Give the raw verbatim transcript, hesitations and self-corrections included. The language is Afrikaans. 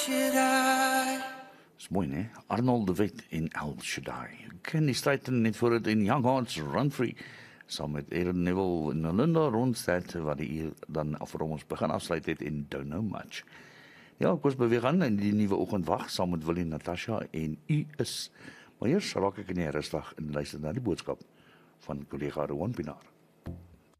Is mooi, né? Arnold de Wet en El Shaddai. Ken die stryd net voor dit in Young Hearts Run Free. Saam met Aaron Neville en Linda Ronstadt, wat die dan vir ons begin afsluit het in Don't Know Much. Ja, ek was beweeg aan in die nuwe oggendwag saam met Willie, Natasha en u is. Maar eers raak ek in die rustig en luister na die boodskap van kollega Rowan Pinaar.